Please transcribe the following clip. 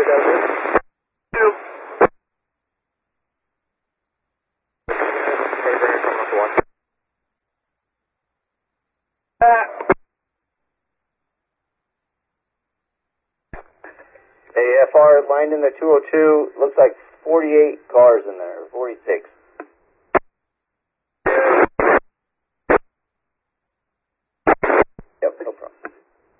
AFR lined in the 202, looks like 48 cars in there, 46.